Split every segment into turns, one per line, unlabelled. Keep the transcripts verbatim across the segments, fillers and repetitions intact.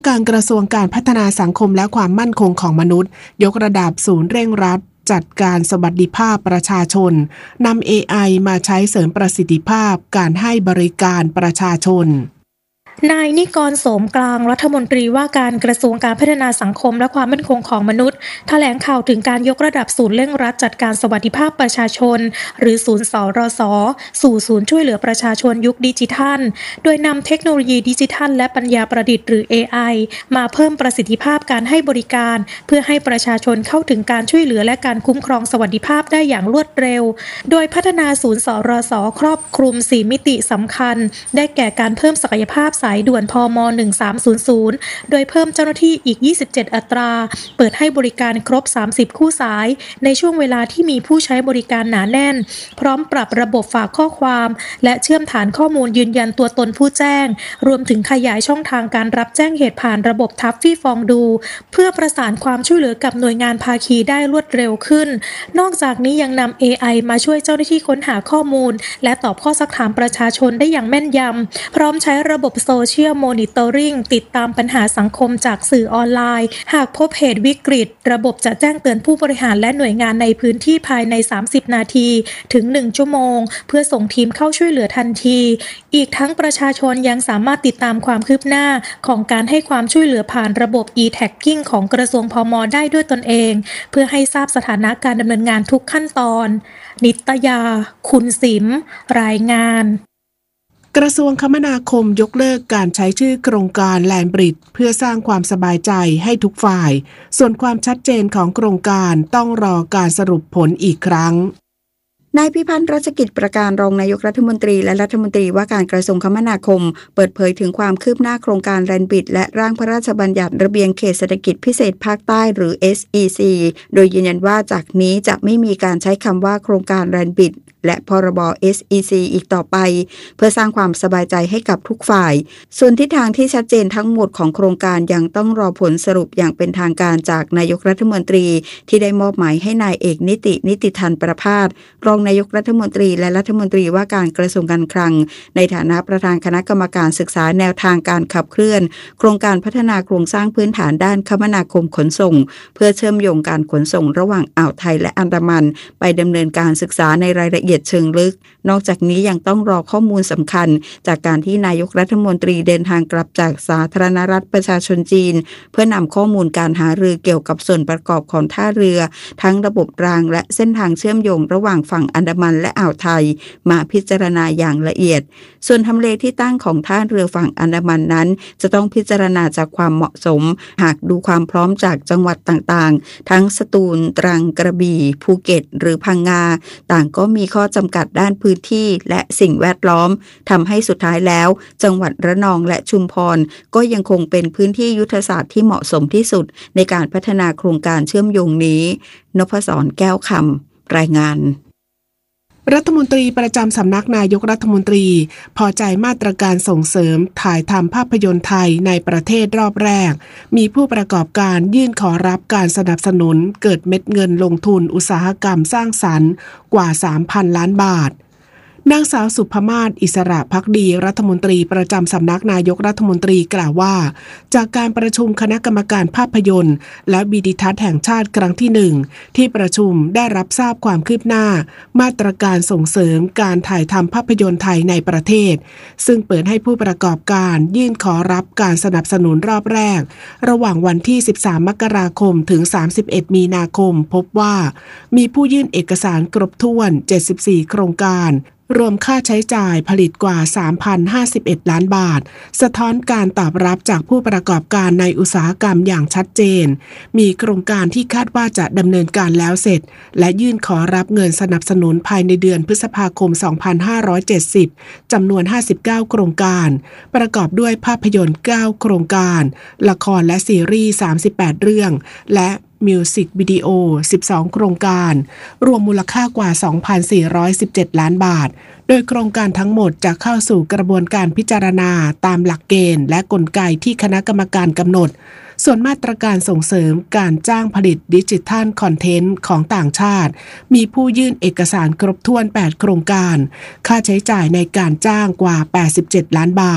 การกระทรวงการพัฒนาสังคมและความมั่นคงของมนุษย์ยกระดับศูนย์เร่งรัดจัดการสวัสดิภาพประชาชนนำ เอ ไอ มาใช้เสริมประสิทธิภาพการให้บริการประชาชน
นายนิกร โสมกลางรัฐมนตรีว่าการกระทรวงการพัฒนาสังคมและความมั่นคงของมนุษย์แถลงข่าวถึงการยกระดับศูนย์เร่งรัดจัดการสวัสดิภาพประชาชนหรือศูนย์สรสสู่ศูนย์ช่วยเหลือประชาชนยุคดิจิทัลโดยนำเทคโนโลยีดิจิทัลและปัญญาประดิษฐ์หรือ เอ ไอ มาเพิ่มประสิทธิภาพการให้บริการเพื่อให้ประชาชนเข้าถึงการช่วยเหลือและการคุ้มครองสวัสดิภาพได้อย่างรวดเร็วโดยพัฒนาศูนย์สรสครอบคลุมสี่มิติสำคัญได้แก่การเพิ่มศักยภาพสายด่วนพมหนึ่งสามศูนย์ศูนย์โดยเพิ่มเจ้าหน้าที่อีกยี่สิบเจ็ดอัตราเปิดให้บริการครบสามสิบคู่สายในช่วงเวลาที่มีผู้ใช้บริการหนาแน่นพร้อมปรับระบบฝากข้อความและเชื่อมฐานข้อมูลยืนยันตัวตนผู้แจ้งรวมถึงขยายช่องทางการรับแจ้งเหตุผ่านระบบทัฟฟี่ฟองดูเพื่อประสานความช่วยเหลือกับหน่วยงานภาคีได้รวดเร็วขึ้นนอกจากนี้ยังนำ เอ ไอ มาช่วยเจ้าหน้าที่ค้นหาข้อมูลและตอบข้อซักถามประชาชนได้อย่างแม่นยำพร้อมใช้ระบบโซเชียลมอนิเตอร์ริ่งติดตามปัญหาสังคมจากสื่อออนไลน์หากพบเหตุวิกฤตระบบจะแจ้งเตือนผู้บริหารและหน่วยงานในพื้นที่ภายในสามสิบนาทีถึงหนึ่งชั่วโมงเพื่อส่งทีมเข้าช่วยเหลือทันทีอีกทั้งประชาชนยังสามารถติดตามความคืบหน้าของการให้ความช่วยเหลือผ่านระบบ e-tagging ของกระทรวงพม.ได้ด้วยตนเองเพื่อให้ทราบสถานะการดำเนินงานทุกขั้นตอนนิตยาคุณสิมรายงาน
กระทรวงคมนาคมยกเลิกการใช้ชื่อโครงการแลนบริดจ์เพื่อสร้างความสบายใจให้ทุกฝ่ายส่วนความชัดเจนของโครงการต้องรอการสรุปผลอีกครั้ง
นายพิพัฒน์รัชกิจประการรองนายกรัฐมนตรีและรัฐมนตรีว่าการกระทรวงคมนาคมเปิดเผยถึงความคืบหน้าโครงการแลนบริดจ์และร่างพระราชบัญญัติระเบียงเขตเศรษฐกิจพิเศษภาคใต้หรือ เอส อี ซี โดยยืนยันว่าจากนี้จะไม่มีการใช้คำว่าโครงการแลนบริดจ์และพรบ เอส อี ซี อีกต่อไปเพื่อสร้างความสบายใจให้กับทุกฝ่ายส่วนทิศทางที่ชัดเจนทั้งหมดของโครงการยังต้องรอผลสรุปอย่างเป็นทางการจากนายกรัฐมนตรีที่ได้มอบหมายให้นายเอกนิตินิติธันประภาสรองนายกรัฐมนตรีและรัฐมนตรีว่าการกระทรวงการคลังในฐานะประธานคณะกรรมการศึกษาแนวทางการขับเคลื่อนโครงการพัฒนาโครงสร้างพื้นฐานด้านคมนาคมขนส่งเพื่อเชื่อมโยงการขนส่งระหว่างอ่าวไทยและอันดามันไปดำเนินการศึกษาในรายละเอียดเชิงลึกนอกจากนี้ยังต้องรอข้อมูลสำคัญจากการที่นายกรัฐมนตรีเดินทางกลับจากสาธารณรัฐประชาชนจีนเพื่อนำข้อมูลการหารือเกี่ยวกับส่วนประกอบของท่าเรือทั้งระบบรางและเส้นทางเชื่อมโยงระหว่างฝั่งอันดามันและอ่าวไทยมาพิจารณาอย่างละเอียดส่วนทำเลที่ตั้งของท่าเรือฝั่งอันดามันนั้นจะต้องพิจารณาจากความเหมาะสมหากดูความพร้อมจากจังหวัดต่างๆทั้งสตูลตรังกระบี่ภูเก็ตหรือพังงาต่างก็มีข้อจำกัดด้านพื้นที่และสิ่งแวดล้อมทำให้สุดท้ายแล้วจังหวัดระนองและชุมพรก็ยังคงเป็นพื้นที่ยุทธศาสตร์ที่เหมาะสมที่สุดในการพัฒนาโครงการเชื่อมโยงนี้นพศรแก้วคำรายงาน
รัฐมนตรีประจำสำนักนายกรัฐมนตรีพอใจมาตรการส่งเสริมถ่ายทำภาพยนตร์ไทยในประเทศรอบแรกมีผู้ประกอบการยื่นขอรับการสนับสนุนเกิดเม็ดเงินลงทุนอุตสาหกรรมสร้างสรรค์กว่า สามพัน ล้านบาทนางสาวสุภมาศอิสระภักดีรัฐมนตรีประจำสำนักนายกรัฐมนตรีกล่าวว่าจากการประชุมคณะกรรมการภาพยนตร์และวิดิทัศน์แห่งชาติครั้งที่หนึ่งที่ประชุมได้รับทราบความคืบหน้ามาตรการส่งเสริมการถ่ายทำภาพยนตร์ไทยในประเทศซึ่งเปิดให้ผู้ประกอบการยื่นขอรับการสนับสนุนรอบแรกระหว่างวันที่สิบสามมกราคมถึงสามสิบเอ็ดมีนาคมพบว่ามีผู้ยื่นเอกสารครบถ้วนเจ็ดสิบสี่โครงการรวมค่าใช้จ่ายผลิตกว่า สามพันห้าสิบเอ็ด ล้านบาทสะท้อนการตอบรับจากผู้ประกอบการในอุตสาหกรรมอย่างชัดเจนมีโครงการที่คาดว่าจะดำเนินการแล้วเสร็จและยื่นขอรับเงินสนับสนุนภายในเดือนพฤษภาคม สองพันห้าร้อยเจ็ดสิบ จำนวน ห้าสิบเก้า โครงการประกอบด้วยภาพยนตร์ เก้า โครงการละครและซีรีส์ สามสิบแปด เรื่องและมิวสิกวิดีโอ สิบสอง โครงการรวมมูลค่ากว่า สองพันสี่ร้อยสิบเจ็ด ล้านบาทโดยโครงการทั้งหมดจะเข้าสู่กระบวนการพิจารณาตามหลักเกณฑ์และกลไกที่คณะกรรมการกำหนดส่วนมาตรการส่งเสริมการจ้างผลิตดิจิทัลคอนเทนต์ของต่างชาติมีผู้ยื่นเอกสารครบถ้วนแปดโครงการค่าใช้จ่ายในการจ้างกว่าแปดสิบเจ็ดล้านบาท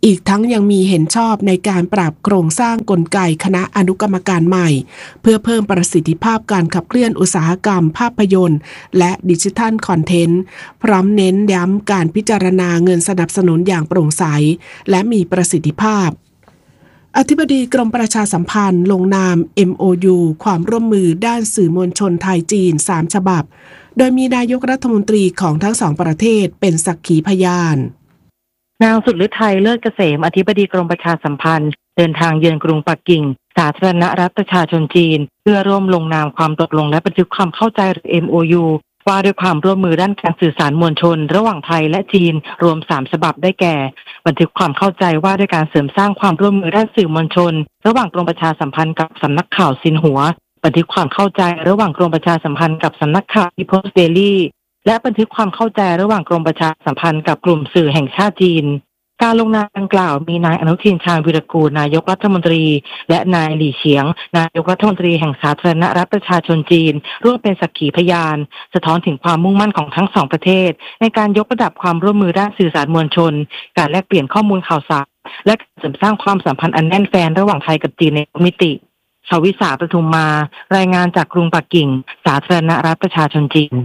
อีกทั้งยังมีเห็นชอบในการปรับโครงสร้างกลไกคณะอนุกรรมการใหม่เพื่อเพิ่มประสิทธิภาพการขับเคลื่อนอุตสาหกรรมภาพยนตร์และดิจิทัลคอนเทนต์พร้อมเน้นย้ำการพิจารณาเงินสนับสนุนอย่างโปร่งใสและมีประสิทธิภาพอธิบดีกรมประชาสัมพันธ์ลงนาม เอ็ม โอ ยู ความร่วมมือด้านสื่อมวลชนไทยจีนสามฉบับโดยมีนายกรัฐมนตรีของทั้งสองประเทศเป็นสักขีพยาน
นางสุดฤทัยเลิศเกษมอธิบดีกรมประชาสัมพันธ์เดินทางเยือนกรุงปักกิ่งสาธารณรัฐประชาชนจีนเพื่อร่วมลงนามความตกลงและบันทึกความเข้าใจหรือ เอ็ม โอ ยู ว่าด้วยความร่วมมือด้านการสื่อสารมวลชนระหว่างไทยและจีนรวมสามฉบับได้แก่บันทึกความเข้าใจว่าด้วยการเสริมสร้างความร่วมมือด้านสื่อมวลชนระหว่างกรมประชาสัมพันธ์กับสำนักข่าวซินหัวบันทึกความเข้าใจระหว่างกรมประชาสัมพันธ์กับสำนักข่าว People's Daily และบันทึกความเข้าใจระหว่างกรมประชาสัมพันธ์กับกลุ่มสื่อแห่งชาติจีนการลงนามดังกล่าวมีนายอนุทินชาญวิรากูลนายกรัฐมนตรีและนายหลี่เฉียงนายกรัฐมนตรีแห่งสาธารณรัฐประชาชนจีนร่วมเป็นสักขีพยานสะท้อนถึงความมุ่งมั่นของทั้งสองประเทศในการยกระดับความร่วมมือด้านสื่อสารมวลชนการแลกเปลี่ยนข้อมูลข่าวสารและการเสริมสร้างความสัมพันธ์อันแน่นแฟ้นระหว่างไทยกับจีนในทุกมิติชวิสาประทุมมารายงานจากกรุงปักกิ่งสาธารณรัฐประชาชนจีน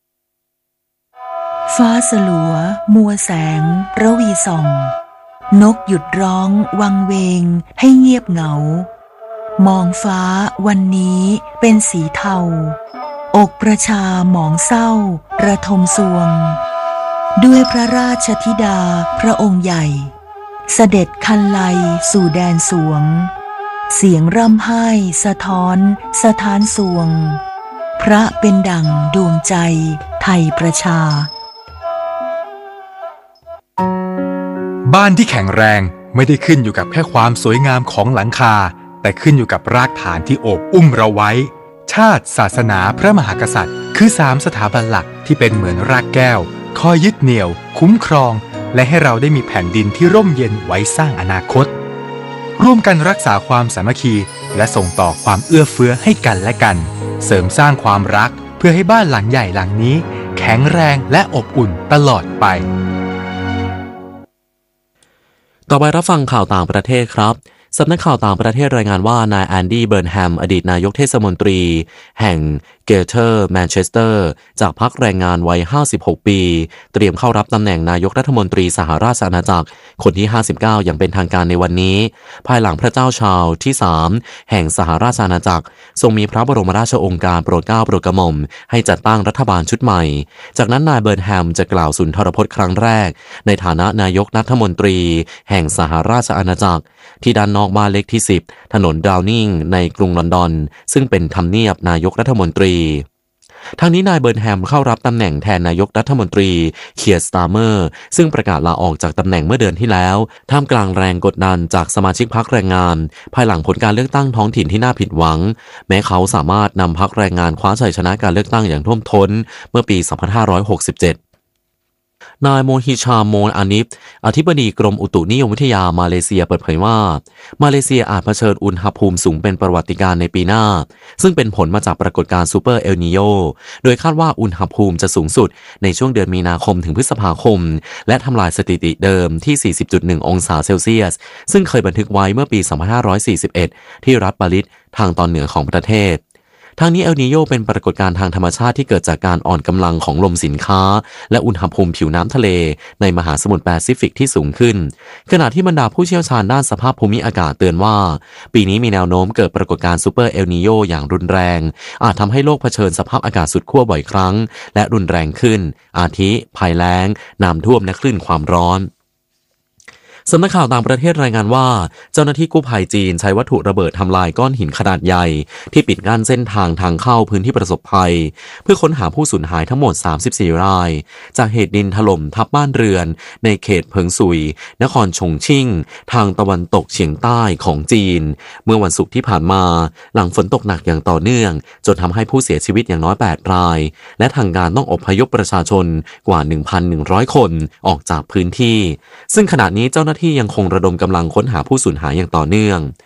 ฟ้าสลัวมัวแสงระวีส่องนกหยุดร้องวังเวงให้เงียบเหงามองฟ้าวันนี้เป็นสีเทาอกประชาหมองเศร้าระทมสวงด้วยพระราชธิดาพระองค์ใหญ่เสด็จคันไลสู่แดนสวงเสียงร่ำไห้สะท้อนสะท้านสวงพระเป็นดั่งดวงใจไทยประชา
บ้านที่แข็งแรงไม่ได้ขึ้นอยู่กับแค่ความสวยงามของหลังคาแต่ขึ้นอยู่กับรากฐานที่โอบอุ้มเราไว้ชาติศาสนาพระมหากษัตริย์คือสามสถาบันหลักที่เป็นเหมือนรากแก้วคอยยึดเหนี่ยวคุ้มครองและให้เราได้มีแผ่นดินที่ร่มเย็นไว้สร้างอนาคตร่วมกันรักษาความสามัคคีและส่งต่อความเอื้อเฟื้อให้กันและกันเสริมสร้างความรักเพื่อให้บ้านหลังใหญ่หลังนี้แข็งแรงและอบอุ่นตลอดไป
ต่อไปรับฟังข่าวต่างประเทศครับสำนักข่าวต่างประเทศรายงานว่านายแอนดี้เบิร์นแฮมอดีตนายกเทศมนตรีแห่งเกเทอร์แมนเชสเตอร์จากพรรคแรงงานวัยห้าสิบหกปีเตรียมเข้ารับตำแหน่งนายกรัฐมนตรีสหราชอาณาจักรคนที่ห้าสิบเก้าอย่างเป็นทางการในวันนี้ภายหลังพระเจ้าชาร์ลส์ที่สามแห่งสหราชอาณาจักรทรงมีพระบรมราชโองการโปรดเกล้าโปรดกระหม่อมให้จัดตั้งรัฐบาลชุดใหม่จากนั้นนายเบิร์นแฮมจะกล่าวสุนทรพจน์ครั้งแรกในฐานะนายกรัฐมนตรีแห่งสหราชอาณาจักรที่ด้านนอกบ้านเลขที่สิบถนนดาวนิงในกรุงลอนดอนซึ่งเป็นทำเนียบนายกรัฐมนตรีทางนี้นายเบิร์นแฮมเข้ารับตำแหน่งแทนนายกรัฐมนตรีเคียร์สตาร์เมอร์ซึ่งประกาศลาออกจากตำแหน่งเมื่อเดือนที่แล้วท่ามกลางแรงกดดันจากสมาชิกพรรคแรงงานภายหลังผลการเลือกตั้งท้องถิ่นที่น่าผิดหวังแม้เขาสามารถนำพรรคแรงงานคว้าชัยชนะการเลือกตั้งอย่างท่วมท้นเมื่อปีสองพันห้าร้อยหกสิบเจ็ดนายโมฮิชาโมนอานิฟอธิบดีกรมอุตุนิยมวิทยามาเลเซียเปิดเผยว่ามาเลเซียอาจเผชิญอุณหภูมิสูงเป็นประวัติการณ์ในปีหน้าซึ่งเป็นผลมาจากปรากฏการณ์ซูเปอร์เอลนีโญโดยคาดว่าอุณหภูมิจะสูงสุดในช่วงเดือนมีนาคมถึงพฤษภาคมและทำลายสถิติเดิมที่ สี่สิบจุดหนึ่ง องศาเซลเซียสซึ่งเคยบันทึกไว้เมื่อปี สองพันห้าร้อยสี่สิบเอ็ด ที่รัฐบาลิสทางตอนเหนือของประเทศทางนี้เอลนีโญเป็นปรากฏการณ์ทางธรรมชาติที่เกิดจากการอ่อนกำลังของลมสินค้าและอุณหภูมิผิวน้ำทะเลในมหาสมุทรแปซิฟิกที่สูงขึ้นขณะที่บรรดาผู้เชี่ยวชาญด้านสภาพภูมิอากาศเตือนว่าปีนี้มีแนวโน้มเกิดปรากฏการณ์ซูเปอร์เอลนีโญอย่างรุนแรงอาจทำให้โลกเผชิญสภาพอากาศสุดขั้วบ่อยครั้งและรุนแรงขึ้นอาทิภัยแล้งน้ำท่วมและคลื่นความร้อนสำนักข่าวต่างประเทศรายงานว่าเจ้าหน้าที่กู้ภัยจีนใช้วัตถุระเบิดทำลายก้อนหินขนาดใหญ่ที่ปิดกั้นเส้นทางทางเข้าพื้นที่ประสบภัยเพื่อค้นหาผู้สูญหายทั้งหมดสามสิบสี่รายจากเหตุดินถล่มทับบ้านเรือนในเขตเพิงซุยนครฉงชิ่งทางตะวันตกเฉียงใต้ของจีนเมื่อวันศุกร์ที่ผ่านมาหลังฝนตกหนักอย่างต่อเนื่องจนทำให้ผู้เสียชีวิตอย่างน้อยแปดรายและทางการต้องอพยพประชาชนกว่า หนึ่งพันหนึ่งร้อย คนออกจากพื้นที่ซึ่งขณะนี้เจ้าหน้าที่ยังคงระดมกำลังค้นหาผู้สูญหายอย่างต่อเนื่อง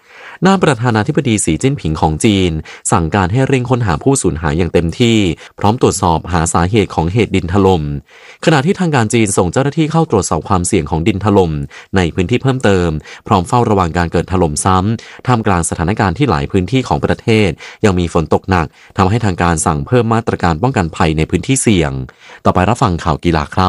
ด้านประธานาธิบดีสีจิ้นผิงของจีนสั่งการให้เร่งค้นหาผู้สูญหายอย่างเต็มที่พร้อมตรวจสอบหาสาเหตุของเหตุดินถล่มขณะที่ทางการจีนส่งเจ้าหน้าที่เข้าตรวจสอบความเสี่ยงของดินถล่มในพื้นที่เพิ่มเติมพร้อมเฝ้าระวังการเกิดถล่มซ้ำท่ามกลางสถานการณ์ที่หลายพื้นที่ของประเทศยังมีฝนตกหนักทำให้ทางการสั่งเพิ่มมาตรการป้องกันภัยในพื้นที่เสี่ยงต่อไปรับฟังข่าวกีฬาครับ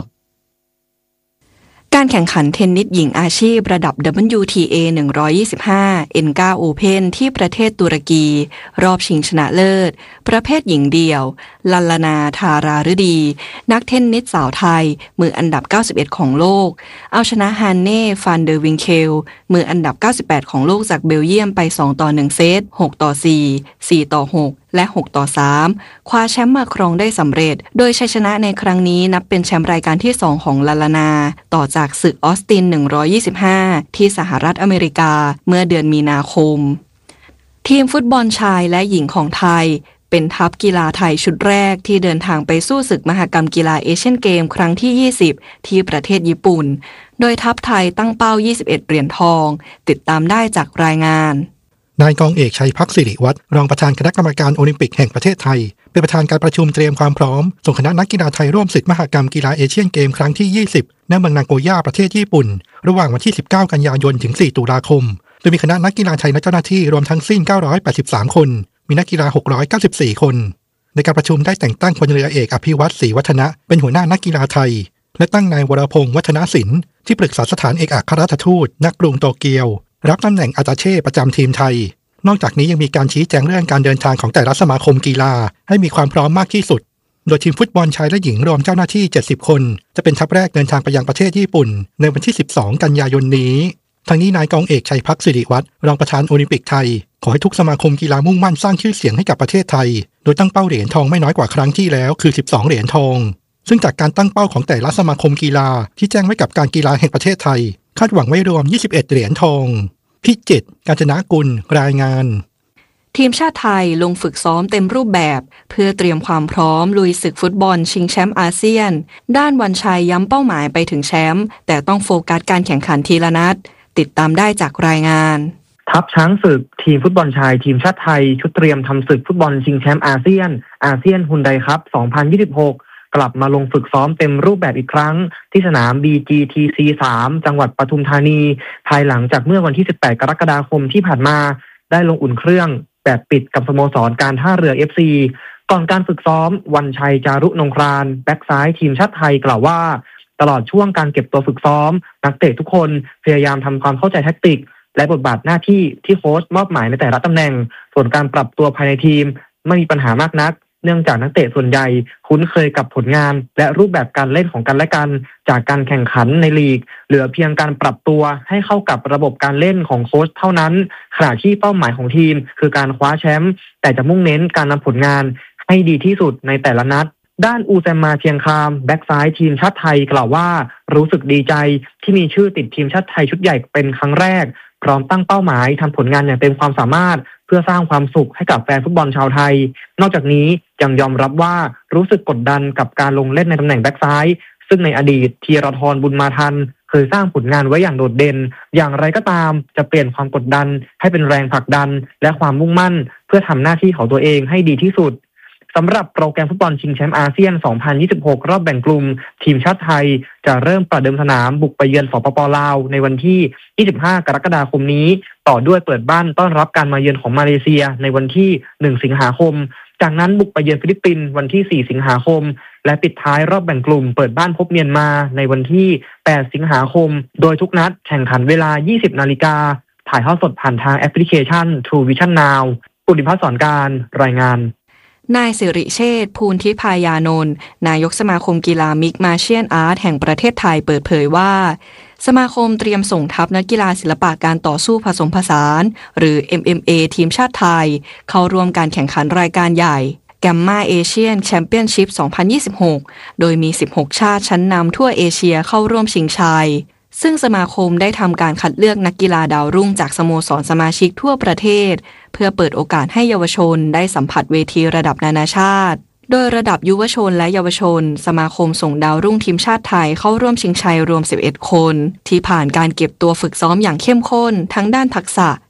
การแข่งขันเทนนิสหญิงอาชีพระดับ ดับเบิลยู ที เอ หนึ่งร้อยยี่สิบห้า เอ็น ไนน์ Open ที่ประเทศตุรกีรอบชิงชนะเลิศประเภทหญิงเดี่ยวลัลลนาธาราฤดีนักเทนนิสสาวไทยมืออันดับเก้าสิบเอ็ดของโลกเอาชนะฮานเน่ฟานเดอร์วิงเคลมืออันดับเก้าสิบแปดของโลกจากเบลเยียมไปสองต่อหนึ่งเซตหกต่อสี่ สี่ต่อหกและหกต่อสามคว้าแชมป์มาครองได้สำเร็จโดยชัยชนะในครั้งนี้นับเป็นแชมป์รายการที่สองของลาลานาต่อจากศึกออสตินหนึ่งร้อยยี่สิบห้าที่สหรัฐอเมริกาเมื่อเดือนมีนาคมทีมฟุตบอลชายและหญิงของไทยเป็นทัพกีฬาไทยชุดแรกที่เดินทางไปสู้ศึกมหกรรมกีฬาเอเชียนเกมครั้งที่ยี่สิบที่ประเทศญี่ปุ่นโดยทัพไทยตั้งเป้ายี่สิบเอ็ดเหรียญทองติดตามได้จากรายงาน
นายกองเอกชัยพักศิริวัฒน์รองประธานคณะกรรมการโอลิมปิกแห่งประเทศไทยเป็นประธานการประชุมเตรียมความพร้อมส่งคณะนักกีฬาไทยร่วมศึกมหกรรมกีฬาเอเชียนเกมครั้งที่ยี่สิบณเมืองนาโกย่าประเทศญี่ปุ่นระหว่างวันที่สิบเก้ากันยายนถึงสี่ตุลาคมโดยมีคณะนักกีฬาไทยและเจ้าหน้าที่รวมทั้งสิ้นเก้าร้อยแปดสิบสามคนมีนักกีฬาหกร้อยเก้าสิบสี่คนในการประชุมได้แต่งตั้งพลเรือเอกอภิวัตรศรีวัฒนะเป็นหัวหน้านักกีฬาไทยและตั้งนายวรพงษ์วัฒนศิลป์ที่ปรึกษาสถานเอกอัครราชทูตณกรุงโตเกียวรับตำแหน่งอาตาเช่ประจำทีมไทยนอกจากนี้ยังมีการชี้แจงเรื่องการเดินทางของแต่ละสมาคมกีฬาให้มีความพร้อมมากที่สุดโดยทีมฟุตบอลชายและหญิงรวมเจ้าหน้าที่เจ็ดสิบคนจะเป็นทัพแรกเดินทางไปยังประเทศญี่ปุ่นในวันที่สิบสองกันยายนนี้ทั้งนี้นายกองเอกชัยพักศิริวัฒน์รองประธานโอลิมปิกไทยขอให้ทุกสมาคมกีฬามุ่งมั่นสร้างชื่อเสียงให้กับประเทศไทยโดยตั้งเป้าเหรียญทองไม่น้อยกว่าครั้งที่แล้วคือสิบสองเหรียญทองซึ่งจากการตั้งเป้าของแต่ละสมาคมกีฬาที่แจ้งไว้กับการกีฬาแห่งประเทศไทยคาดหวังไว้รวมยี่สิบเอ็ดเหรียญทองพิจิตร กาญจนกุลรายงาน
ทีมชาติไทยลงฝึกซ้อมเต็มรูปแบบเพื่อเตรียมความพร้อมลุยศึกฟุตบอลชิงแชมป์อาเซียนด้านวันชัยย้ำเป้าหมายไปถึงแชมป์แต่ต้องโฟกัสการแข่งขันทีละนัดติดตามได้จากรายงาน
ทัพช้างศึกทีมฟุตบอลชายทีมชาติไทยชุดเตรียมทำศึกฟุตบอลชิงแชมป์อาเซียนอาเซียนฮุนไดคัพสองพันยี่สิบหกกลับมาลงฝึกซ้อมเต็มรูปแบบอีกครั้งที่สนาม บี จี ที ซี สาม จังหวัดปทุมธานีภายหลังจากเมื่อวันที่สิบแปดกรกฎาคมที่ผ่านมาได้ลงอุ่นเครื่องแบบปิดกับสโมสรการท่าเรือ เอฟ ซี ก่อนการฝึกซ้อมวันชัยจารุนงครานแบ็กซ้ายทีมชาติไทยกล่าวว่าตลอดช่วงการเก็บตัวฝึกซ้อมนักเตะทุกคนพยายามทำความเข้าใจแทคติกและบทบาทหน้าที่ที่โค้ชมอบหมายในแต่ละตำแหน่งส่วนการปรับตัวภายในทีมไม่มีปัญหามากนักเนื่องจากนักเตะส่วนใหญ่คุ้นเคยกับผลงานและรูปแบบการเล่นของกันและกันจากการแข่งขันในลีกเหลือเพียงการปรับตัวให้เข้ากับระบบการเล่นของโค้ชเท่านั้นขณะที่เป้าหมายของทีมคือการคว้าแชมป์แต่จะมุ่งเน้นการนำผลงานให้ดีที่สุดในแต่ละนัดด้านอูแซมมาเทียงคามแบ็กซ้ายทีมชาติไทยกล่าวว่ารู้สึกดีใจที่มีชื่อติดทีมชาติไทยชุดใหญ่เป็นครั้งแรกพร้อมตั้งเป้าหมายทำผลงานอย่างเต็มความสามารถเพื่อสร้างความสุขให้กับแฟนฟุตบอลชาวไทยนอกจากนี้ยังยอมรับว่ารู้สึกกดดันกับการลงเล่นในตำแหน่งแบ็กซ้ายซึ่งในอดีตธีรทรบุญมาทันเคยสร้างผลงานไว้อย่างโดดเด่นอย่างไรก็ตามจะเปลี่ยนความกดดันให้เป็นแรงผลักดันและความมุ่งมั่นเพื่อทำหน้าที่ของตัวเองให้ดีที่สุดสำหรับโปรแกรมฟุตบอลชิงแชมป์อาเซียนสองพันยี่สิบหกรอบแบ่งกลุ่มทีมชาติไทยจะเริ่มประเดิมสนามบุกไปเยือนสปป.ลาวในวันที่ยี่สิบห้ากรกฎาคมนี้ต่อด้วยเปิดบ้านต้อนรับการมาเยือนของมาเลเซียในวันที่หนึ่งสิงหาคมจากนั้นบุกไปเยือนฟิลิปปินส์วันที่สี่สิงหาคมและปิดท้ายรอบแบ่งกลุ่มเปิดบ้านพบเมียนมาในวันที่แปดสิงหาคมโดยทุกนัดแข่งขันเวลา ยี่สิบนาฬิกาถ่ายทอดสดผ่านทางแอปพลิเคชัน True Vision Now ปุณิพัฒน์สอนการรายงาน
นายสิริเชษฐ์ภูลทิพายานนท์นายกสมาคมกีฬามิกมาเชียนอาร์ตแห่งประเทศไทยเปิดเผยว่าสมาคมเตรียมส่งทัพนักกีฬาศิลปะการต่อสู้ผสมผสานหรือ เอ็ม เอ็ม เอ ทีมชาติไทยเข้าร่วมการแข่งขันรายการใหญ่แกมมาเอเชียนแชมเปี้ยนชิพสองพันยี่สิบหกโดยมีสิบหกชาติชั้นนำทั่วเอเชียเข้าร่วมชิงชัยซึ่งสมาคมได้ทำการคัดเลือกนักกีฬาดาวรุ่งจากสโมสรสมาชิกทั่วประเทศเพื่อเปิดโอกาสให้เยาวชนได้สัมผัสเวทีระดับนานาชาติโดยระดับยุวชนและเยาวชนสมาคมส่งดาวรุ่งทีมชาติไทยเข้าร่วมชิงชัยรวมสิบเอ็ดคนที่ผ่านการเก็บตัวฝึกซ้อมอย่างเข้มข้นทั้งด้านทักษะ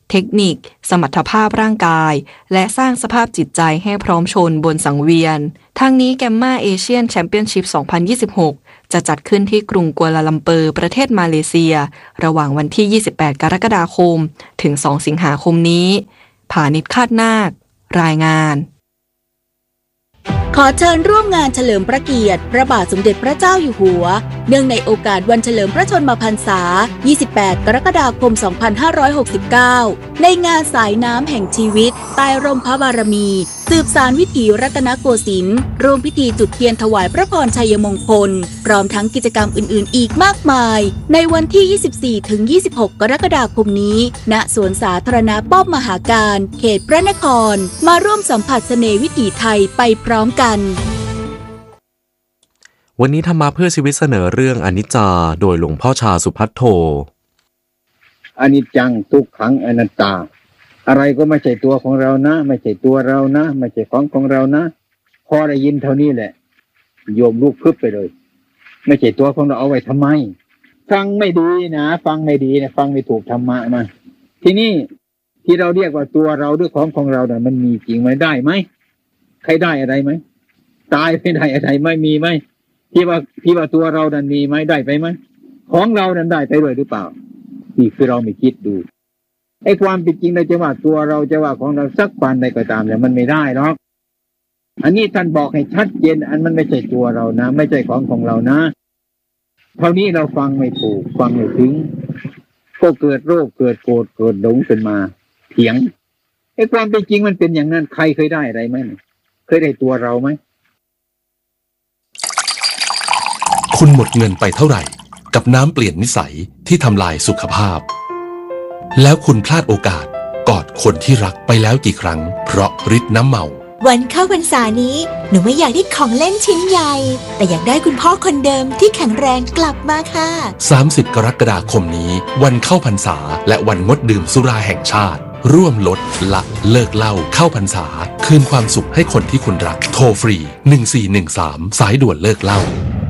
เทคนิค สมรรถภาพร่างกายและสร้างสภาพจิตใจให้พร้อมชนบนสังเวียนทางนี้แกมมาเอเชียนแชมเปี้ยนชิพ สองพันยี่สิบหก จะจัดขึ้นที่กรุงกัวลาลัมเปอร์ประเทศมาเลเซียระหว่างวันที่ ยี่สิบแปด กรกฎาคมถึง สอง สิงหาคมนี้ผานิชคาดนาครายงาน
ขอเชิญร่วมงานเฉลิมพระเกียรติพระบาทสมเด็จพระเจ้าอยู่หัวเนื่องในโอกาสวันเฉลิมพระชนมพรรษา ยี่สิบแปด กรกฎาคม สองพันห้าร้อยหกสิบเก้า ในงานสายน้ำแห่งชีวิตใต้ร่มพระบารมีสืบสานวิถีรัตนโกสินทร์ร่วมพิธีจุดเทียนถวายพระพรชัยมงคลพร้อมทั้งกิจกรรมอื่นๆอีกมากมายในวันที่ ยี่สิบสี่ถึงยี่สิบหก กรกฎาคมนี้ณสวนสาธารณะป้อมมหาการเขตพระนครมาร่วมสัมผัสเสน่ห์วิถีไทยไปพร้อมกัน
วันนี้ธรรมะเพื่อชีวิตเสนอเรื่องอนิจจาโดยหลวงพ่อชาสุภัทโท
อนิจจังทุกขังอนัตตาอะไรก็ไม่ใช่ตัวของเรานะไม่ใช่ตัวเรานะไม่ใช่ของของเรานะพอได้ยินเท่านี้แหละโยมลุกพึบไปเลยไม่ใช่ตัวของเราเอาไว้ทำไมฟังไม่ดีนะฟังไม่ดีนะฟังไม่ถูกธรรมะมาทีนี้ที่เราเรียกว่าตัวเราด้วยของของเราเนี่ยมันมีจริงไหมได้ไหมใครได้อะไรไหมตายไม่ได้อะไรไม่มีไหมที่ว่าที่ว่าตัวเรานั้นมีไหมได้ไปไหมของเรานั้นได้ไปด้วยหรือเปล่านี่คือเราไม่คิดดูไอ้ความเป็นจริงเราจะว่าตัวเราจะว่าของเราสักปานใดก็ตามแต่มันไม่ได้หรอกอันนี้ท่านบอกให้ชัดเจนอันมันไม่ใช่ตัวเรานะไม่ใช่ของของเรานะเท่านี้เราฟังไม่ถูกฟังไม่ถึงก็เกิดโรคเกิดโกรธเกิดหลงขึ้นมาเถียงไอ้ความเป็นจริงมันเป็นอย่างนั้นใครเคยได้อะไรไหมเคยได้ตัวเราไหม
คุณหมดเงินไปเท่าไหร่กับน้ำเปลี่ยนนิสัยที่ทำลายสุขภาพแล้วคุณพลาดโอกาสกอดคนที่รักไปแล้วกี่ครั้งเพราะฤทธิ์น้ำเมา
วันเข้าพรรษานี้หนูไม่อยากได้ของเล่นชิ้นใหญ่แต่อยากได้คุณพ่อคนเดิมที่แข็งแรงกลับมาค่ะ
สามสิบกรกฎาคมนี้วันเข้าพรรษาและวันงดดื่มสุราแห่งชาติร่วมลดละเลิกเหล้าเข้าพรรษาคืนความสุขให้คนที่คุณรักโทรฟรีหนึ่งสี่หนึ่งสามสายด่วนเลิกเหล้า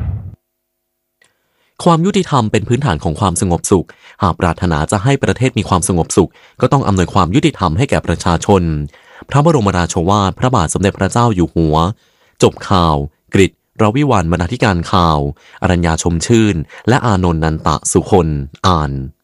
ความยุติธรรมเป็นพื้นฐานของความสงบสุขหากปรารถนาจะให้ประเทศมีความสงบสุขก็ต้องอำนวยความยุติธรรมให้แก่ประชาชนพระบรมราโชวาทพระบาทสมเด็จพระเจ้าอยู่หัวจบข่าวกฤษรวิวรรณบรรณาธิการข่าวอรัญญาชมชื่นและอานนท์นันตะสุคนอ่าน